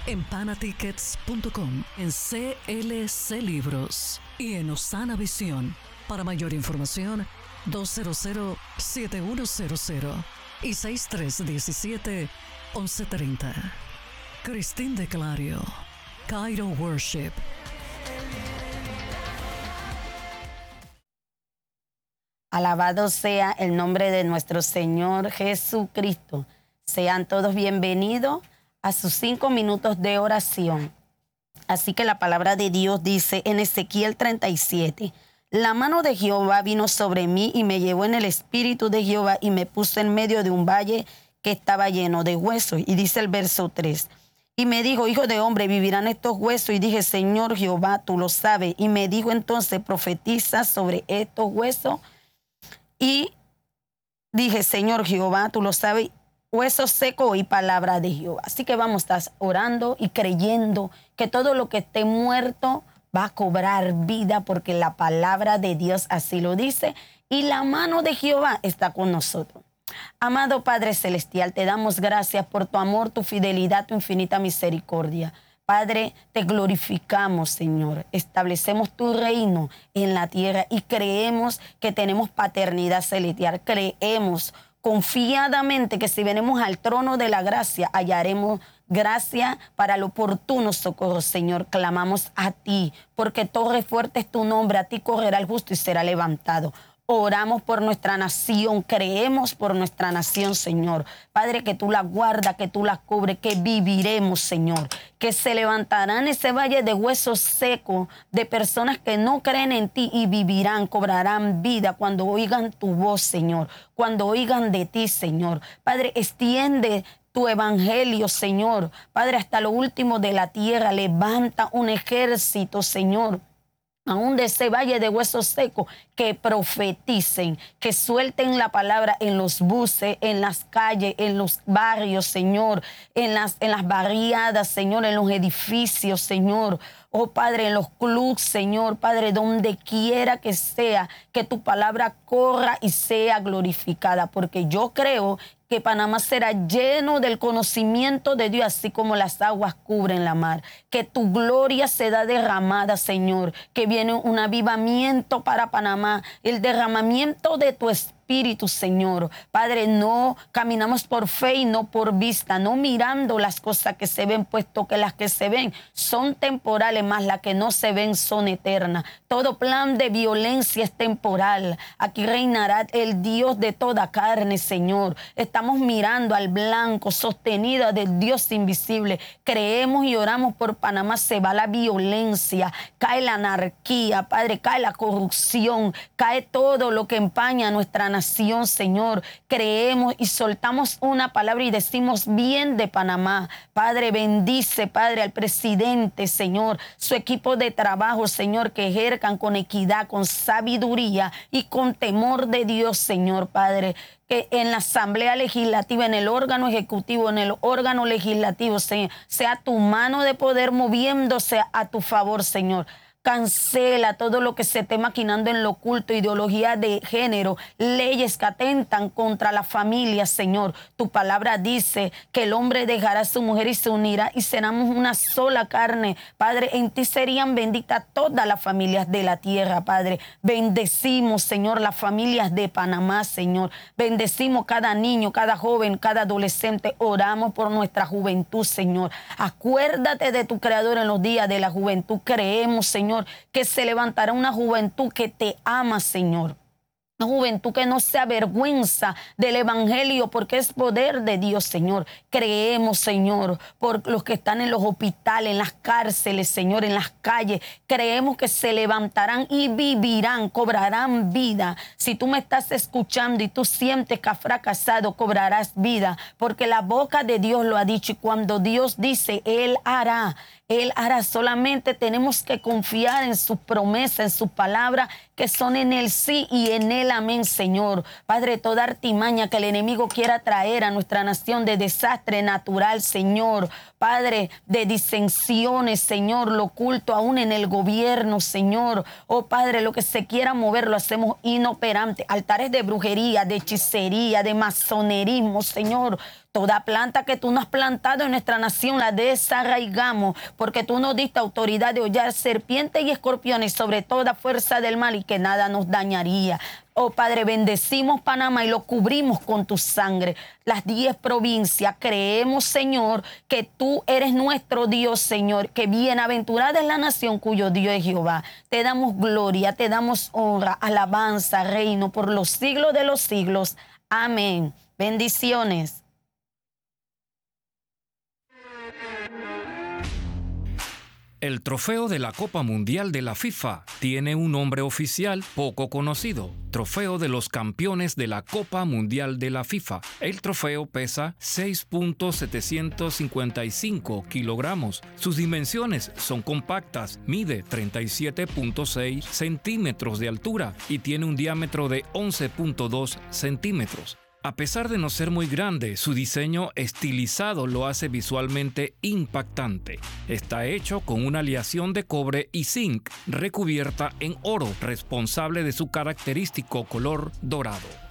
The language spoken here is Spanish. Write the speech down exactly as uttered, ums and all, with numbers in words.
en panatickets punto com, en C L C Libros y en Osana Visión. Para mayor información, dos cero cero, siete uno cero cero y seis tres uno siete, once treinta. Cristín de Clario, Cairo Worship. Alabado sea el nombre de nuestro Señor Jesucristo. Sean todos bienvenidos a sus cinco minutos de oración. Así que la palabra de Dios dice en Ezequiel treinta y siete, la mano de Jehová vino sobre mí y me llevó en el espíritu de Jehová y me puso en medio de un valle que estaba lleno de huesos. Y dice el verso tres, y me dijo, hijo de hombre, ¿vivirán estos huesos? Y dije, Señor Jehová, tú lo sabes. Y me dijo entonces, profetiza sobre estos huesos. Y dije, Señor Jehová, tú lo sabes, hueso seco y palabra de Jehová. Así que vamos a estar orando y creyendo que todo lo que esté muerto va a cobrar vida, porque la palabra de Dios así lo dice y la mano de Jehová está con nosotros. Amado Padre Celestial, te damos gracias por tu amor, tu fidelidad, tu infinita misericordia. Padre, te glorificamos, Señor. Establecemos tu reino en la tierra y creemos que tenemos paternidad celestial. Creemos confiadamente que si venimos al trono de la gracia, hallaremos gracia para el oportuno socorro, Señor. Clamamos a ti, porque torre fuerte es tu nombre. A ti correrá el justo y será levantado. Oramos por nuestra nación, creemos por nuestra nación, Señor. Padre, que tú la guardas, que tú la cubres, que viviremos, Señor. Que se levantarán ese valle de huesos secos, de personas que no creen en ti y vivirán, cobrarán vida cuando oigan tu voz, Señor. Cuando oigan de ti, Señor. Padre, extiende tu evangelio, Señor. Padre, hasta lo último de la tierra, levanta un ejército, Señor. Aún de ese valle de huesos secos, que profeticen, que suelten la palabra en los buses, en las calles, en los barrios, Señor, en las, en las barriadas, Señor, en los edificios, Señor. Oh Padre, en los clubs, Señor, Padre, donde quiera que sea, que tu palabra corra y sea glorificada, porque yo creo que Panamá será lleno del conocimiento de Dios, así como las aguas cubren la mar. Que tu gloria se da derramada, Señor, que viene un avivamiento para Panamá, el derramamiento de tu espíritu. Espíritu, Señor. Padre, no caminamos por fe y no por vista, no mirando las cosas que se ven, puesto que las que se ven son temporales, más las que no se ven son eternas. Todo plan de violencia es temporal. Aquí reinará el Dios de toda carne, Señor. Estamos mirando al blanco, sostenida del Dios invisible. Creemos y oramos por Panamá. Se va la violencia, cae la anarquía, Padre, cae la corrupción, cae todo lo que empaña nuestra nación, Señor. Creemos y soltamos una palabra y decimos bien de Panamá. Padre, bendice, Padre, al presidente, Señor, su equipo de trabajo, Señor, que ejerzan con equidad, con sabiduría y con temor de Dios, Señor, Padre. Que en la Asamblea Legislativa, en el órgano ejecutivo, en el órgano legislativo, sea, sea tu mano de poder moviéndose a tu favor, Señor. Cancela todo lo que se esté maquinando en lo oculto, ideología de género, leyes que atentan contra la familia, Señor. Tu palabra dice que el hombre dejará a su mujer y se unirá y seremos una sola carne. Padre, en ti serían benditas todas las familias de la tierra, Padre. Bendecimos, Señor, las familias de Panamá, Señor. Bendecimos cada niño, cada joven, cada adolescente. Oramos por nuestra juventud, Señor. Acuérdate de tu Creador en los días de la juventud. Creemos, Señor, que se levantará una juventud que te ama, Señor. Una juventud que no se avergüenza del evangelio, porque es poder de Dios, Señor. Creemos, Señor, por los que están en los hospitales, en las cárceles, Señor, en las calles. Creemos que se levantarán y vivirán, cobrarán vida. Si tú me estás escuchando y tú sientes que has fracasado, cobrarás vida, porque la boca de Dios lo ha dicho, y cuando Dios dice, Él hará. Él hará. Solamente tenemos que confiar en sus promesas, en sus palabras, que son en el sí y en el amén, Señor. Padre, toda artimaña que el enemigo quiera traer a nuestra nación de desastre natural, Señor. Padre, de disensiones, Señor, lo oculto aún en el gobierno, Señor. Oh, Padre, lo que se quiera mover lo hacemos inoperante. Altares de brujería, de hechicería, de masonerismo, Señor. Toda planta que tú nos has plantado en nuestra nación la desarraigamos, porque tú nos diste autoridad de hollar serpientes y escorpiones sobre toda fuerza del mal y que nada nos dañaría. Oh Padre, bendecimos Panamá y lo cubrimos con tu sangre. Las diez provincias, creemos, Señor, que tú eres nuestro Dios, Señor, que bienaventurada es la nación cuyo Dios es Jehová. Te damos gloria, te damos honra, alabanza, reino por los siglos de los siglos. Amén. Bendiciones. El trofeo de la Copa Mundial de la FIFA tiene un nombre oficial poco conocido: Trofeo de los Campeones de la Copa Mundial de la FIFA. El trofeo pesa seis punto setecientos cincuenta y cinco kilogramos. Sus dimensiones son compactas, mide treinta y siete punto seis centímetros de altura y tiene un diámetro de once punto dos centímetros. A pesar de no ser muy grande, su diseño estilizado lo hace visualmente impactante. Está hecho con una aleación de cobre y zinc recubierta en oro, responsable de su característico color dorado.